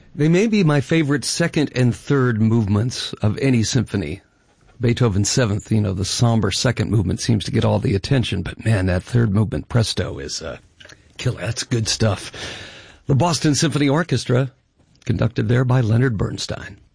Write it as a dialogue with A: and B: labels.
A: They may be my favorite second and third movements of any symphony. Beethoven's Seventh, the somber second movement seems to get all the attention, but man, that third movement, Presto, is killer. That's good stuff. The Boston Symphony Orchestra, conducted there by Leonard Bernstein.